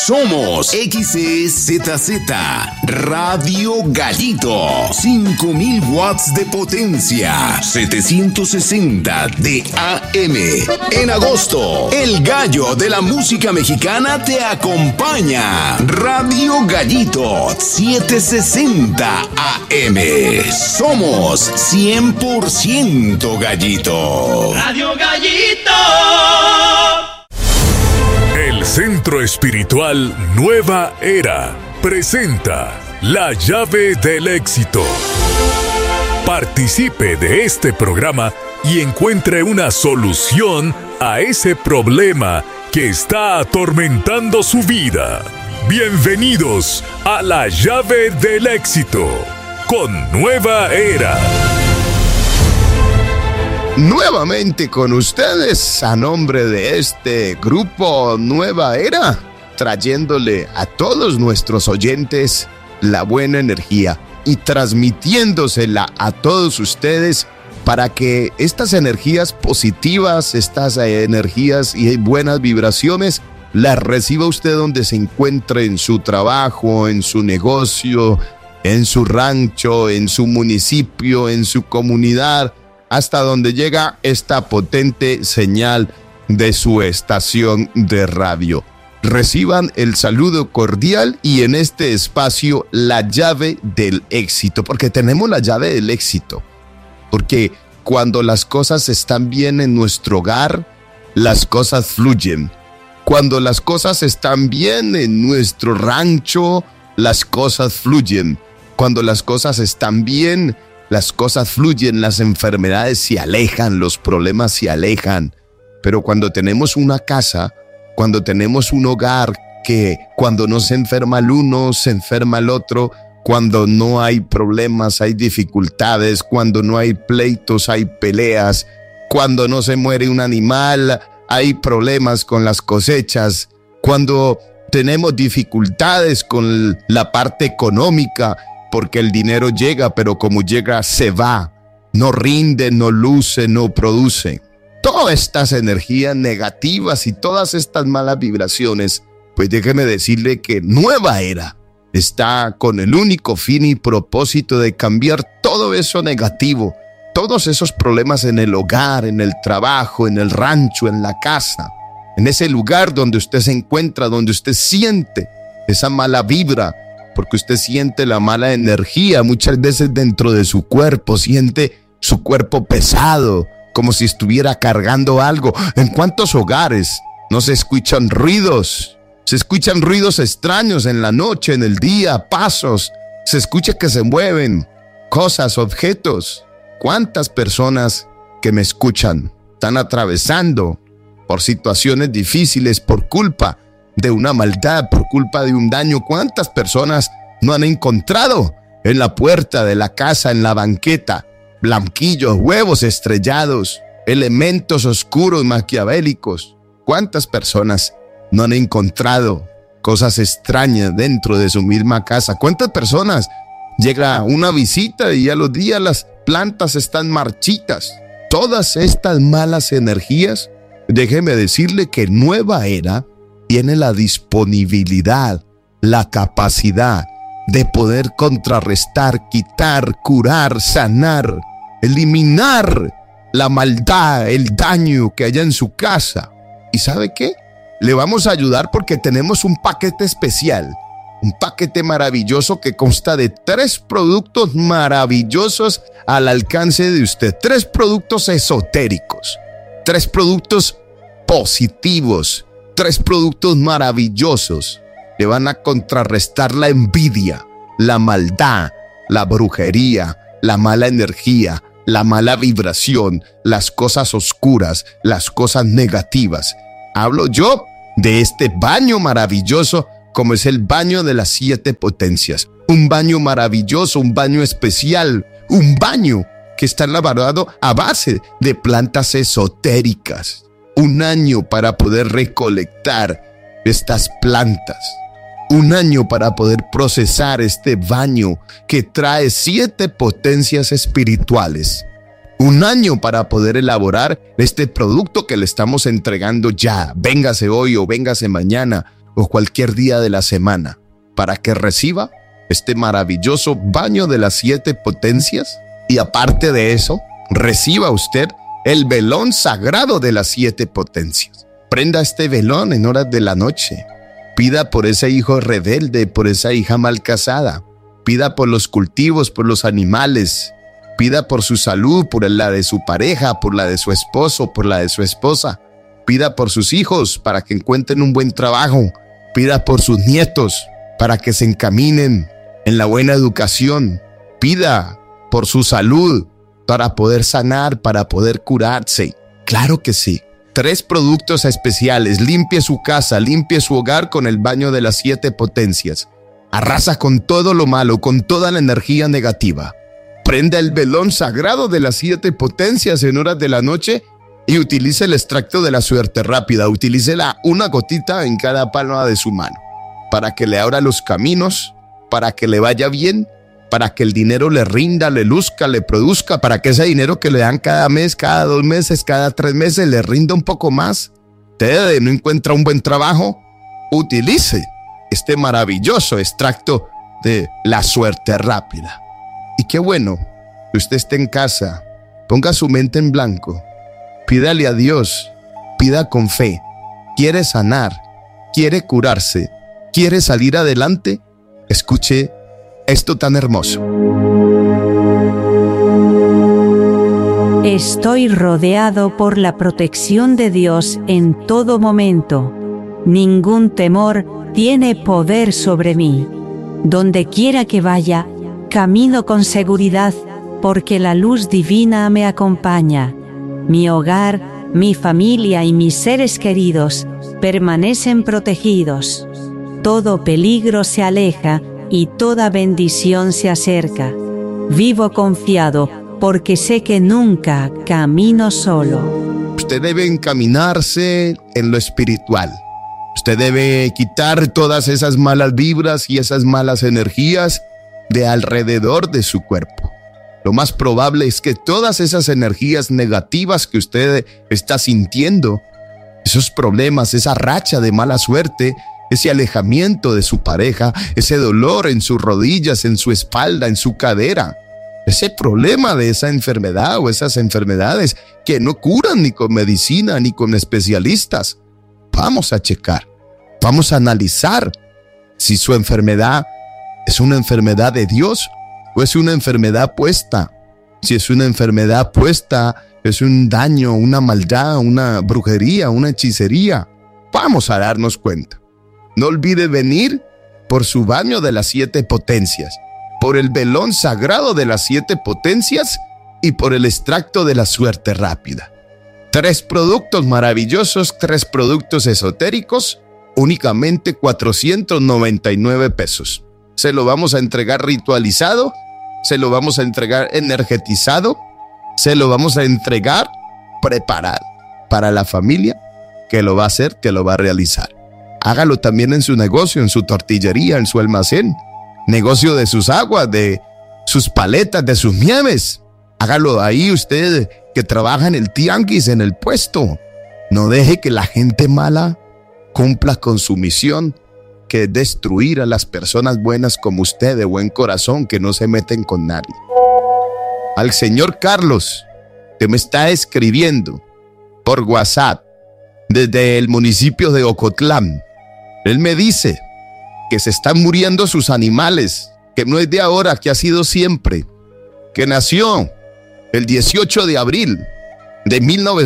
Somos XEZZ Radio Gallito. 5000 watts de potencia. 760 de AM. En agosto, el gallo de la música mexicana te acompaña. Radio Gallito 760 AM. Somos 100% gallito. Radio Gallito. El Centro Espiritual Nueva Era presenta La Llave del Éxito. Participe de este programa y encuentre una solución a ese problema que está atormentando su vida. Bienvenidos a La Llave del Éxito con Nueva Era. Nuevamente con ustedes, a nombre de este grupo Nueva Era, trayéndole a todos nuestros oyentes la buena energía y transmitiéndosela a todos ustedes para que estas energías positivas, estas energías y buenas vibraciones, las reciba usted donde se encuentre, en su trabajo, en su negocio, en su rancho, en su municipio, en su comunidad, hasta donde llega esta potente señal de su estación de radio. Reciban el saludo cordial y en este espacio la llave del éxito, porque tenemos la llave del éxito. Porque cuando las cosas están bien en nuestro hogar, las cosas fluyen. Cuando las cosas están bien en nuestro rancho, las cosas fluyen. Cuando las cosas están bien, las cosas fluyen, las enfermedades se alejan, los problemas se alejan. Pero cuando tenemos una casa, cuando tenemos un hogar, que cuando no se enferma el uno, se enferma el otro, cuando no hay problemas, hay dificultades, cuando no hay pleitos, hay peleas, cuando no se muere un animal, hay problemas con las cosechas, cuando tenemos dificultades con la parte económica, porque el dinero llega, pero como llega, se va. No rinde, no luce, no produce. Todas estas energías negativas y todas estas malas vibraciones, pues déjeme decirle que Nueva Era está con el único fin y propósito de cambiar todo eso negativo, todos esos problemas en el hogar, en el trabajo, en el rancho, en la casa, en ese lugar donde usted se encuentra, donde usted siente esa mala vibra, porque usted siente la mala energía muchas veces dentro de su cuerpo, siente su cuerpo pesado, como si estuviera cargando algo. ¿En cuántos hogares no se escuchan ruidos? Se escuchan ruidos extraños en la noche, en el día, pasos. Se escucha que se mueven cosas, objetos. ¿Cuántas personas que me escuchan están atravesando por situaciones difíciles por culpa de una maldad, por culpa de un daño? ¿Cuántas personas no han encontrado en la puerta de la casa, en la banqueta, blanquillos, huevos estrellados, elementos oscuros maquiavélicos? ¿Cuántas personas no han encontrado cosas extrañas dentro de su misma casa? ¿Cuántas personas llega una visita y a los días las plantas están marchitas? Todas estas malas energías, déjeme decirle que Nueva Era tiene la disponibilidad, la capacidad de poder contrarrestar, quitar, curar, sanar, eliminar la maldad, el daño que haya en su casa. ¿Y sabe qué? Le vamos a ayudar porque tenemos un paquete especial, un paquete maravilloso que consta de 3 productos maravillosos al alcance de usted, 3 productos esotéricos, 3 productos positivos, 3 productos maravillosos. Le van a contrarrestar la envidia, la maldad, la brujería, la mala energía, la mala vibración, las cosas oscuras, las cosas negativas. Hablo yo de este baño maravilloso, como es el baño de las 7 potencias. Un baño maravilloso, un baño especial, un baño que está elaborado a base de plantas esotéricas. Un año para poder recolectar estas plantas. Un año para poder procesar este baño que trae 7 potencias espirituales. Un año para poder elaborar este producto que le estamos entregando ya. Véngase hoy o véngase mañana o cualquier día de la semana para que reciba este maravilloso baño de las 7 potencias. Y aparte de eso, reciba usted el velón sagrado de las 7 potencias. Prenda este velón en horas de la noche. Pida por ese hijo rebelde, por esa hija mal casada. Pida por los cultivos, por los animales. Pida por su salud, por la de su pareja, por la de su esposo, por la de su esposa. Pida por sus hijos para que encuentren un buen trabajo. Pida por sus nietos para que se encaminen en la buena educación. Pida por su salud para poder sanar, para poder curarse. Claro que sí. 3 productos especiales. Limpie su casa, limpie su hogar con el baño de las 7 potencias. Arrasa con todo lo malo, con toda la energía negativa. Prenda el velón sagrado de las 7 potencias en horas de la noche y utilice el extracto de la suerte rápida. Utilícela una gotita en cada palma de su mano para que le abra los caminos, para que le vaya bien, para que el dinero le rinda, le luzca, le produzca, para que ese dinero que le dan cada mes, cada 2 meses, cada 3 meses, le rinda un poco más. Usted no encuentra un buen trabajo, utilice este maravilloso extracto de la suerte rápida. Y qué bueno que usted esté en casa, ponga su mente en blanco, pídale a Dios, pida con fe, quiere sanar, quiere curarse, quiere salir adelante. Escuche esto tan hermoso. Estoy rodeado por la protección de Dios en todo momento. Ningún temor tiene poder sobre mí. Donde quiera que vaya, camino con seguridad, porque la luz divina me acompaña. Mi hogar, mi familia y mis seres queridos permanecen protegidos. Todo peligro se aleja y toda bendición se acerca. Vivo confiado porque sé que nunca camino solo. Usted debe encaminarse en lo espiritual. Usted debe quitar todas esas malas vibras y esas malas energías de alrededor de su cuerpo. Lo más probable es que todas esas energías negativas que usted está sintiendo, esos problemas, esa racha de mala suerte, ese alejamiento de su pareja, ese dolor en sus rodillas, en su espalda, en su cadera, ese problema de esa enfermedad o esas enfermedades que no curan ni con medicina ni con especialistas. Vamos a checar, vamos a analizar si su enfermedad es una enfermedad de Dios o es una enfermedad puesta. Si es una enfermedad puesta, es un daño, una maldad, una brujería, una hechicería. Vamos a darnos cuenta. No olvide venir por su baño de las 7 potencias, por el velón sagrado de las 7 potencias y por el extracto de la suerte rápida. 3 productos maravillosos, 3 productos esotéricos, únicamente 499 pesos. Se lo vamos a entregar ritualizado, se lo vamos a entregar energetizado, se lo vamos a entregar preparado para la familia que lo va a hacer, que lo va a realizar. Hágalo también en su negocio, en su tortillería, en su almacén, negocio de sus aguas, de sus paletas, de sus nieves. Hágalo ahí usted que trabaja en el tianguis, en el puesto. No deje que la gente mala cumpla con su misión, que es destruir a las personas buenas como usted, de buen corazón, que no se meten con nadie. Al señor Carlos, que me está escribiendo por WhatsApp desde el municipio de Ocotlán, él me dice que se están muriendo sus animales, que no es de ahora, que ha sido siempre, que nació el 18 de abril de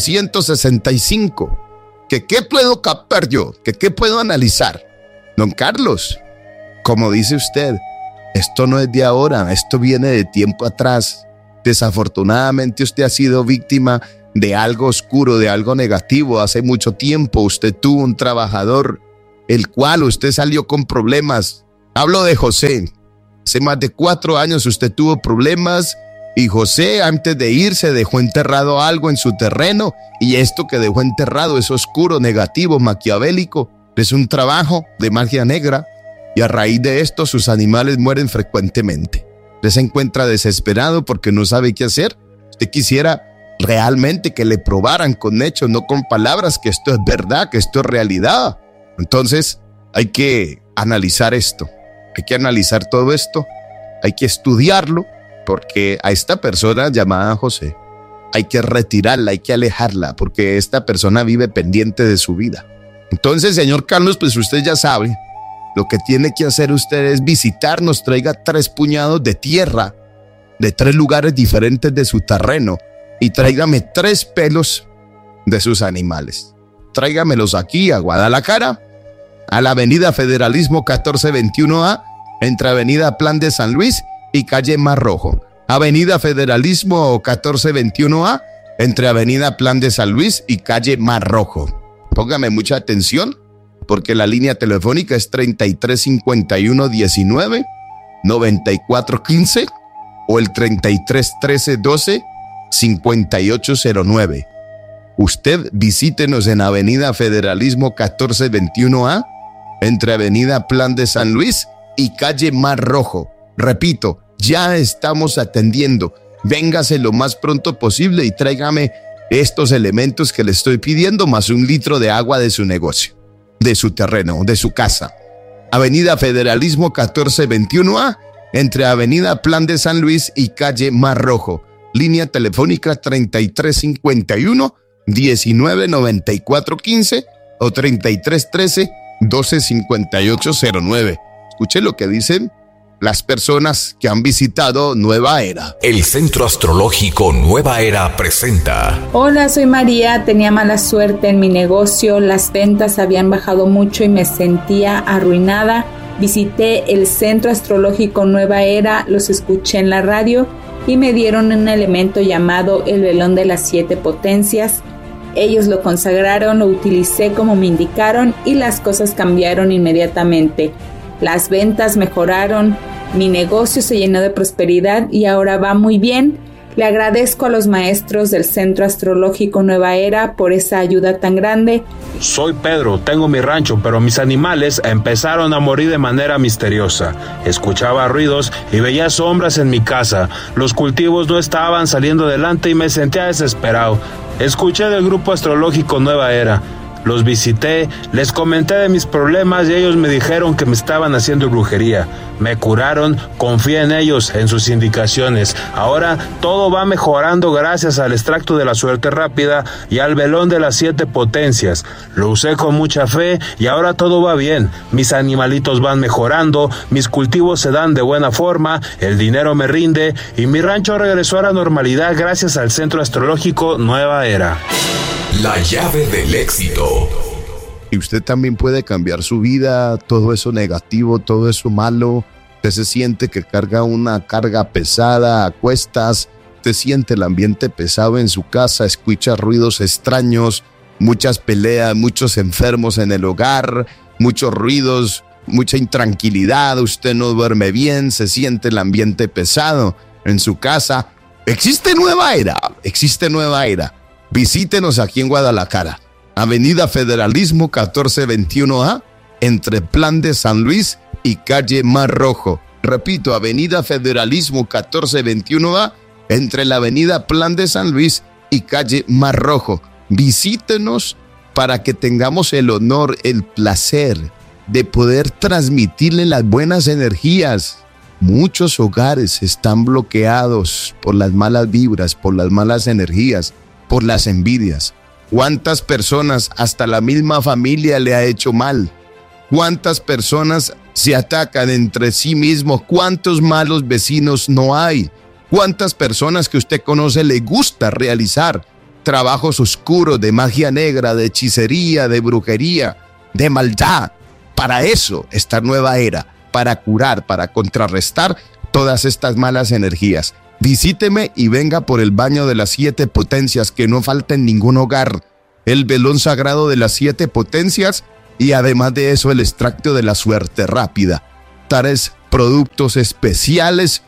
1965, que qué puedo captar yo, que qué puedo analizar. Don Carlos, como dice usted, esto no es de ahora, esto viene de tiempo atrás. Desafortunadamente usted ha sido víctima de algo oscuro, de algo negativo. Hace mucho tiempo usted tuvo un trabajador, el cual usted salió con problemas. Hablo de José. Hace más de 4 años usted tuvo problemas y José, antes de irse, dejó enterrado algo en su terreno, y esto que dejó enterrado es oscuro, negativo, maquiavélico. Es un trabajo de magia negra, y a raíz de esto sus animales mueren frecuentemente. Usted se encuentra desesperado porque no sabe qué hacer. Usted quisiera realmente que le probaran con hechos, no con palabras, que esto es verdad, que esto es realidad. Entonces, Hay que analizar esto, hay que analizar todo esto, hay que estudiarlo, porque a esta persona llamada José hay que retirarla, hay que alejarla, porque esta persona vive pendiente de su vida. Entonces, señor Carlos, pues usted ya sabe, lo que tiene que hacer usted es visitarnos, traiga 3 puñados de tierra de 3 lugares diferentes de su terreno y tráigame 3 pelos de sus animales. Tráigamelos aquí a Guadalajara, a la avenida Federalismo 1421A, entre avenida Plan de San Luis y calle Mar Rojo. Avenida Federalismo 1421A, entre avenida Plan de San Luis y calle Mar Rojo. Póngame mucha atención, porque la línea telefónica es 335119 9415 o el 331312 5809. Usted visítenos en avenida Federalismo 1421A, entre avenida Plan de San Luis y calle Mar Rojo. Repito, ya estamos atendiendo. Véngase lo más pronto posible y tráigame estos elementos que le estoy pidiendo, más 1 litro de agua de su negocio, de su terreno, de su casa. Avenida Federalismo 1421A, entre avenida Plan de San Luis y calle Mar Rojo. Línea telefónica 3351-199415 o 3313-125809. Escuche lo que dicen las personas que han visitado Nueva Era. El Centro Astrológico Nueva Era presenta. Hola, soy María. Tenía mala suerte en mi negocio. Las ventas habían bajado mucho y me sentía arruinada. Visité el Centro Astrológico Nueva Era, los escuché en la radio y me dieron un elemento llamado el velón de las 7 potencias. Ellos lo consagraron, lo utilicé como me indicaron y las cosas cambiaron inmediatamente. Las ventas mejoraron, mi negocio se llenó de prosperidad y ahora va muy bien. Le agradezco a los maestros del Centro Astrológico Nueva Era por esa ayuda tan grande. Soy Pedro, tengo mi rancho, pero mis animales empezaron a morir de manera misteriosa. Escuchaba ruidos y veía sombras en mi casa. Los cultivos no estaban saliendo adelante y me sentía desesperado. Escuché del grupo astrológico Nueva Era. Los visité, les comenté de mis problemas y ellos me dijeron que me estaban haciendo brujería. Me curaron, confié en ellos, en sus indicaciones. Ahora todo va mejorando gracias al extracto de la suerte rápida y al velón de las 7 potencias. Lo usé con mucha fe y ahora todo va bien. Mis animalitos van mejorando, mis cultivos se dan de buena forma, el dinero me rinde y mi rancho regresó a la normalidad gracias al Centro Astrológico Nueva Era. La llave del éxito. Y usted también puede cambiar su vida, todo eso negativo, todo eso malo. Usted se siente que carga una carga pesada a cuestas, usted siente el ambiente pesado en su casa, escucha ruidos extraños, muchas peleas, muchos enfermos en el hogar, muchos ruidos, mucha intranquilidad, usted no duerme bien, se siente el ambiente pesado en su casa. Existe Nueva Era, existe Nueva Era. Visítenos aquí en Guadalajara, avenida Federalismo 1421A, entre Plan de San Luis y calle Mar Rojo. Repito, avenida Federalismo 1421A, entre la avenida Plan de San Luis y calle Mar Rojo. Visítenos para que tengamos el honor, el placer de poder transmitirle las buenas energías. Muchos hogares están bloqueados por las malas vibras, por las malas energías, por las envidias. ¿Cuántas personas, hasta la misma familia, le ha hecho mal? ¿Cuántas personas se atacan entre sí mismos? ¿Cuántos malos vecinos no hay? ¿Cuántas personas que usted conoce le gusta realizar trabajos oscuros de magia negra, de hechicería, de brujería, de maldad? Para eso está Nueva Era, para curar, para contrarrestar todas estas malas energías. Visíteme y venga por el baño de las 7 potencias, que no falta en ningún hogar. El velón sagrado de las 7 potencias y además de eso el extracto de la suerte rápida. 3 productos especiales,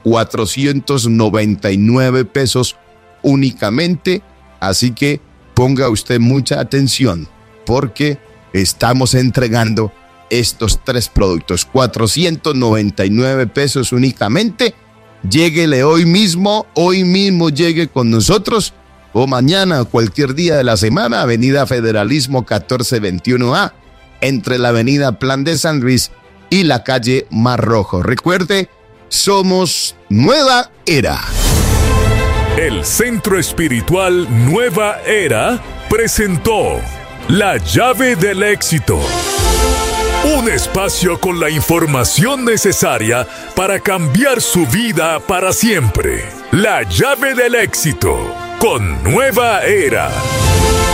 499 pesos únicamente. Así que ponga usted mucha atención porque estamos entregando estos 3 productos, 499 pesos únicamente. Lléguele hoy mismo llegue con nosotros o mañana, cualquier día de la semana, avenida Federalismo 1421A, entre la avenida Plan de San Luis y la calle Mar Rojo. Recuerde, somos Nueva Era. El Centro Espiritual Nueva Era presentó La Llave del Éxito. Un espacio con la información necesaria para cambiar su vida para siempre. La Llave del Éxito con Nueva Era.